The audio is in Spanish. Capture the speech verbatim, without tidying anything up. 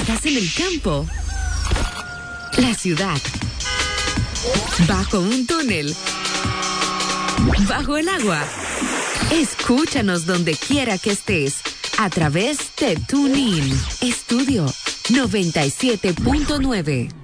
Estás en el campo, la ciudad, bajo un túnel, bajo el agua. Escúchanos donde quiera que estés a través de TuneIn. Estudio noventa y siete punto nueve.